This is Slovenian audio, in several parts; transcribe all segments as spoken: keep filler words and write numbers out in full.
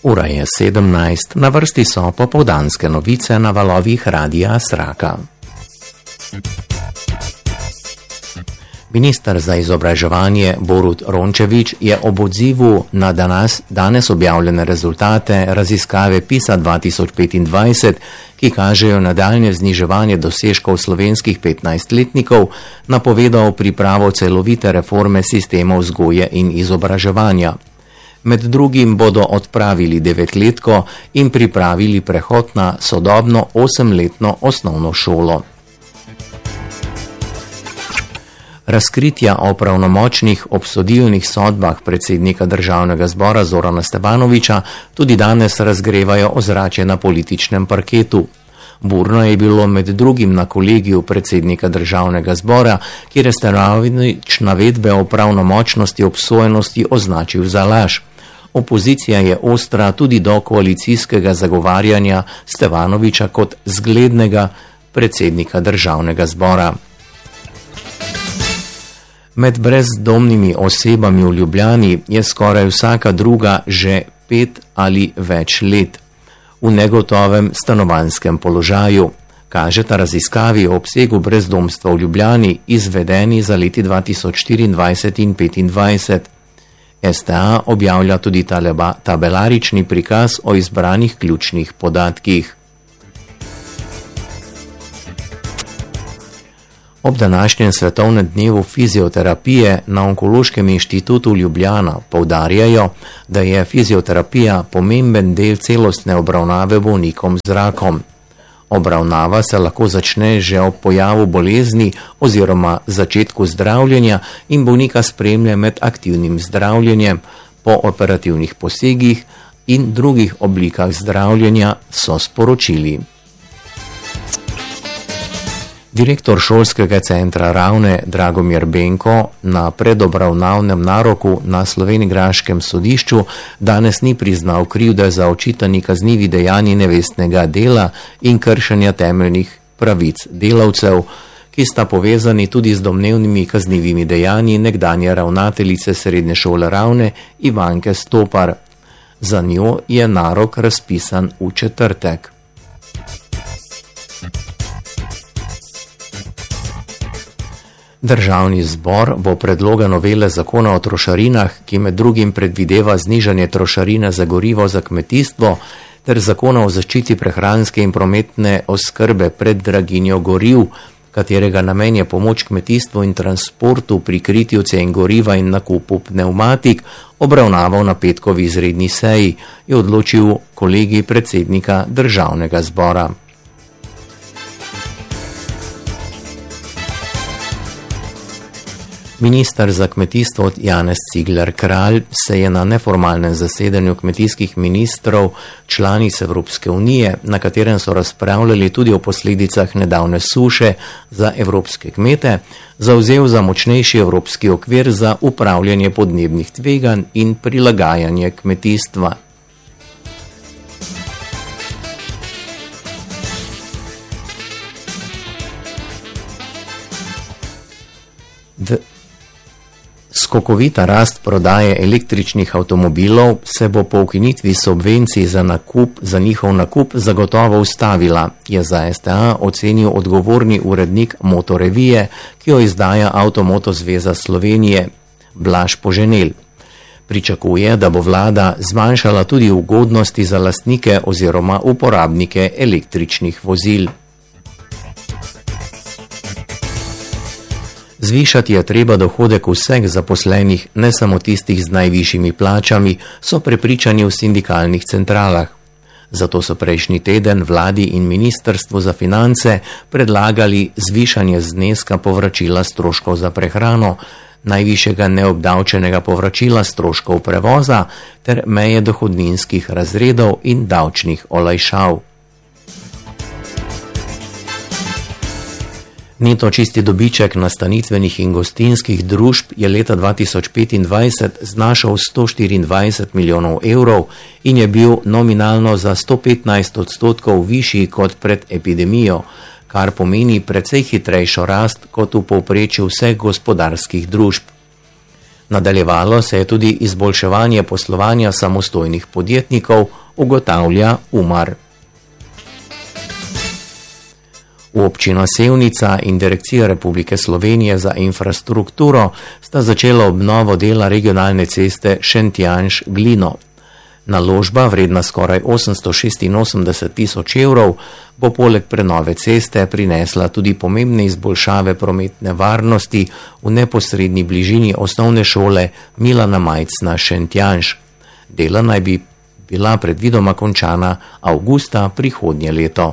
Ura je sedemnajst, na vrsti so popoldanske novice na valovih Radia Sraka. Minister za izobraževanje Borut Rončević je ob odzivu na danes, danes objavljene rezultate raziskave PISA dva tisoč petindvajset, ki kažejo nadaljnje zniževanje dosežkov slovenskih petnajstletnikov, napovedal pripravo celovite reforme sistema vzgoje in izobraževanja. Med drugim bodo odpravili devetletko in pripravili prehod na sodobno osemletno osnovno šolo. Razkritja o pravnomočnih obsodilnih sodbah predsednika Državnega zbora Zorana Stevanovića tudi danes razgrevajo ozračje na političnem parketu. Burno je bilo med drugim na kolegiju predsednika Državnega zbora, kjer je Stevanović navedbe o pravnomočnosti obsojenosti označil za laž. Opozicija je ostra tudi do koalicijskega zagovarjanja Stevanovića kot zglednega predsednika Državnega zbora. Med brezdomnimi osebami v Ljubljani je skoraj vsaka druga že pet ali več let v negotovem stanovanjskem položaju, kažeta raziskavi o obsegu brezdomstva v Ljubljani, izvedeni za leti dva tisoč štiriindvajset in petindvajset. S T A objavlja tudi taleba, tabelarični prikaz o izbranih ključnih podatkih. Ob današnjem svetovnem dnevu fizioterapije na Onkološkem inštitutu Ljubljana poudarjajo, da je fizioterapija pomemben del celostne obravnave bolnikom z rakom. Obravnava se lahko začne že ob pojavu bolezni oziroma začetku zdravljenja in bolnika spremlja med aktivnim zdravljenjem, po operativnih posegih in drugih oblikah zdravljenja, so sporočili. Direktor šolskega centra Ravne Dragomir Benko na predobravnavnem naroku na slovenjgraškem sodišču danes ni priznal krivde za očitani kaznivi dejanji nevestnega dela in kršenja temeljnih pravic delavcev, ki sta povezani tudi z domnevnimi kaznivimi dejanji nekdanje ravnateljice srednje šole Ravne Ivanke Stopar. Za njo je narok razpisan v četrtek. Državni zbor bo predloga novele zakona o trošarinah, ki med drugim predvideva znižanje trošarine za gorivo za kmetijstvo, ter zakona o zaščiti prehranske in prometne oskrbe pred draginjo goriv, katerega namen je pomoč kmetijstvu in transportu pri kritju cen goriva in nakupu pnevmatik, obravnaval na petkovi izredni seji, je odločil kolegij predsednika Državnega zbora. Minister za kmetijstvo Janez Cigler Kralj se je na neformalnem zasedanju kmetijskih ministrov članic Evropske unije, na katerem so razpravljali tudi o posledicah nedavne suše za evropske kmete, zavzel za močnejši evropski okvir za upravljanje podnebnih tveganj in prilagajanje kmetijstva. D- Skokovita rast prodaje električnih avtomobilov se bo po ukinitvi subvencij za nakup, za njihov nakup zagotovo ustavila, je za S T A ocenil odgovorni urednik Motorevije, ki jo izdaja Avtomoto zveza Slovenije, Blaž Poženel. Pričakuje, da bo vlada zmanjšala tudi ugodnosti za lastnike oziroma uporabnike električnih vozil. Zvišati je treba dohodek vseh zaposlenih, ne samo tistih z najvišjimi plačami, so prepričani v sindikalnih centralah. Zato so prejšnji teden vladi in ministrstvu za finance predlagali zvišanje zneska povračila stroškov za prehrano, najvišjega neobdavčenega povračila stroškov prevoza ter meje dohodninskih razredov in davčnih olajšav. Neto čisti dobiček nastanitvenih in gostinskih družb je leta dva tisoč petindvajset znašal sto štiriindvajset milijonov evrov in je bil nominalno za sto petnajst odstotkov višji kot pred epidemijo, kar pomeni precej hitrejšo rast kot v povprečju vseh gospodarskih družb. Nadaljevalo se je tudi izboljševanje poslovanja samostojnih podjetnikov, ugotavlja Umar. V občino Sevnica in Direkcija Republike Slovenije za infrastrukturo sta začela obnovo dela regionalne ceste Šentjanž-Glino. Naložba, vredna skoraj osemsto šestinosemdeset tisoč evrov, bo poleg prenove ceste prinesla tudi pomembne izboljšave prometne varnosti v neposredni bližini osnovne šole Milana Majcna Šentjanž. Dela naj bi bila predvidoma končana avgusta prihodnje leto.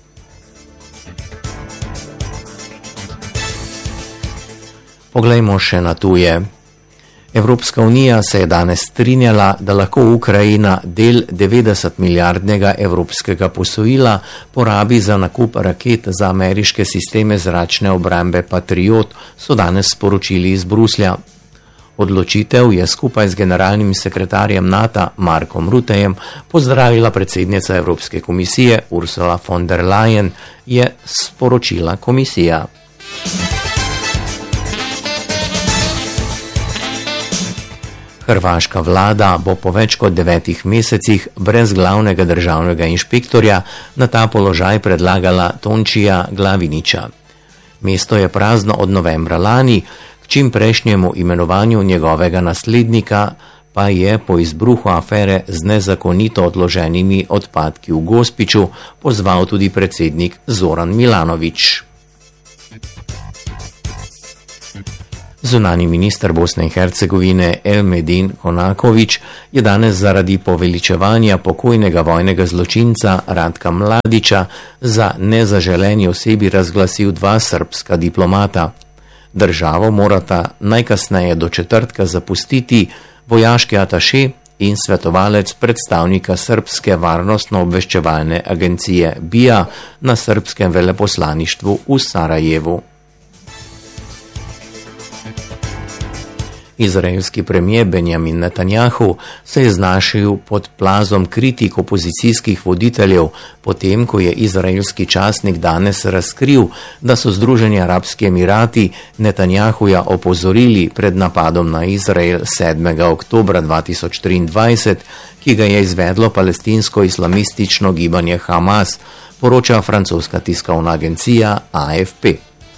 Poglejmo še na tuje. Evropska unija se je danes strinjala, da lahko Ukrajina del devetdeset milijardnega evropskega posojila porabi za nakup raket za ameriške sisteme zračne obrambe Patriot, so danes sporočili iz Bruslja. Odločitev je skupaj z generalnim sekretarjem NATO Markom Ruttejem pozdravila predsednica Evropske komisije Ursula von der Leyen, je sporočila komisija. Hrvaška vlada bo po več kot devetih mesecih brez glavnega državnega inšpektorja na ta položaj predlagala Tončija Glavinića. Mesto je prazno od novembra lani, k čim prejšnjemu imenovanju njegovega naslednika pa je po izbruhu afere z nezakonito odloženimi odpadki v Gospiću pozval tudi predsednik Zoran Milanović. Zunani minister Bosne in Hercegovine Elmedin Konaković je danes zaradi poveličevanja pokojnega vojnega zločinca Ratka Mladića za nezaželeni osebi razglasil dva srbska diplomata. Državo morata najkasneje do četrtka zapustiti vojaški ataše in svetovalec predstavnika Srbske varnostno-obveščevalne agencije B I A na srbskem veleposlaništvu v Sarajevu. Izraelski premijer Benjamin Netanjahu se je znašel pod plazom kritik opozicijskih voditeljev, potem ko je izraelski časnik danes razkril, da so Združeni arabski emirati Netanjahuja opozorili pred napadom na Izrael sedmega oktobra dva tisoč triindvajset, ki ga je izvedlo palestinsko islamistično gibanje Hamas, poroča francoska tiskovna agencija A F P.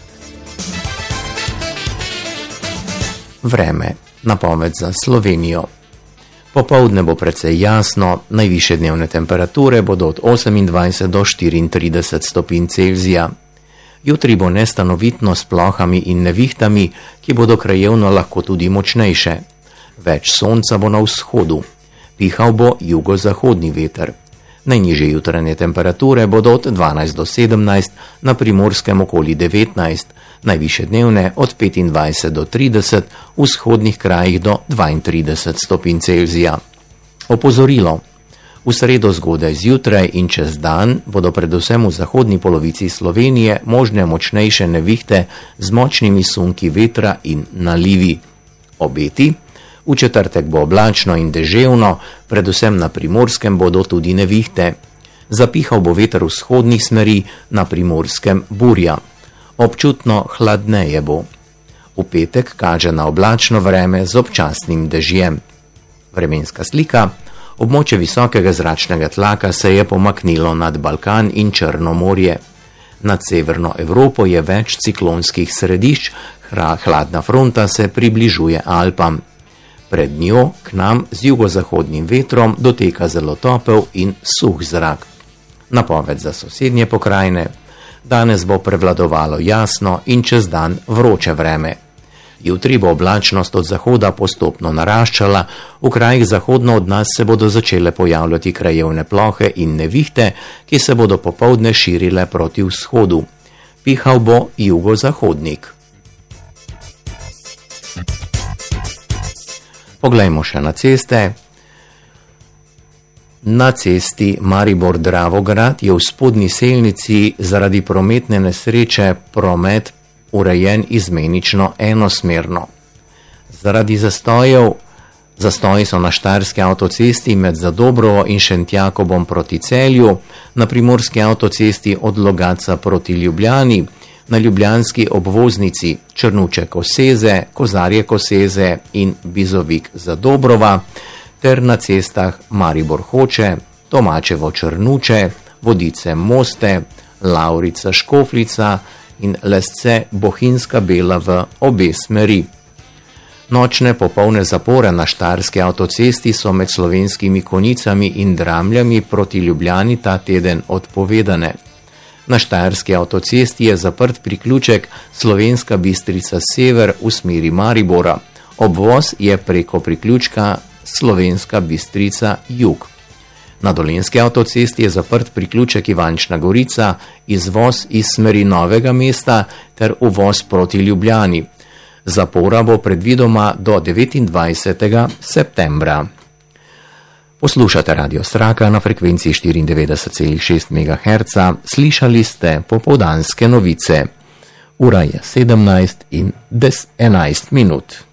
Vreme. Napoved za Slovenijo. Popoldne bo precej jasno, najvišje dnevne temperature bodo od osemindvajset do štiriintrideset stopinj Celzija. Jutri bo nestanovitno s plohami in nevihtami, ki bodo krajevno lahko tudi močnejše. Več sonca bo na vzhodu. Pihal bo jugozahodni veter. Najnižje jutranje temperature bodo od dvanajst do sedemnajst, na Primorskem okoli devetnajst, najvišje dnevne od petindvajset do trideset, v vzhodnih krajih do dvaintrideset stopinj Celzija. Opozorilo. V sredo zgodaj zjutraj in čez dan bodo predvsem v zahodni polovici Slovenije možne močnejše nevihte z močnimi sunki vetra in nalivi. Obeti. V četrtek bo oblačno in deževno, predvsem na Primorskem bodo tudi nevihte. Zapihal bo veter vzhodnih smeri, na Primorskem burja. Občutno hladneje bo. V petek kaže na oblačno vreme z občasnim dežjem. Vremenska slika. Območje visokega zračnega tlaka se je pomaknilo nad Balkan in Črno morje. Nad severno Evropo je več ciklonskih središč, hladna fronta se približuje Alpam. Pred njo k nam z jugozahodnim vetrom doteka zelo topel in suh zrak. Napoved za sosednje pokrajine. Danes bo prevladovalo jasno in čez dan vroče vreme. Jutri bo oblačnost od zahoda postopno naraščala, v krajih zahodno od nas se bodo začele pojavljati krajevne plohe in nevihte, ki se bodo popoldne širile proti vzhodu. Pihal bo jugozahodnik. Poglejmo še na ceste. Na cesti Maribor-Dravograd je v spodnji selnici zaradi prometne nesreče promet urejen izmenično enosmerno. Zaradi zastojev, zastoji so na štajerski avtocesti med Zadobrovo in Šentjakobom proti Celju, na primorski avtocesti od Logatca proti Ljubljani, na ljubljanski obvoznici Črnuče-Koseze, Kozarje-Koseze in Bizovik-Zadobrova ter na cestah Maribor-Hoče, Tomačevo-Črnuče, Vodice-Moste, Lavrica-Škofljica in Lesce-Bohinjska Bela v obe smeri. Nočne popolne zapore na štajerski avtocesti so med Slovenskimi Konjicami in Dramljami proti Ljubljani ta teden odpovedane. Na štajerski avtocesti je zaprt priključek Slovenska Bistrica sever v smeri Maribora. Obvoz je preko priključka Slovenska Bistrica jug. Na dolenjski avtocesti je zaprt priključek Ivančna Gorica, izvoz iz smeri Novega mesta ter uvoz proti Ljubljani. Zapora bo predvidoma do devetindvajsetega septembra. Poslušate Radio Straka na frekvenci štiriindevetdeset celih šest megaherca, slišali ste popoldanske novice. Ura je sedemnajst in enajst minut.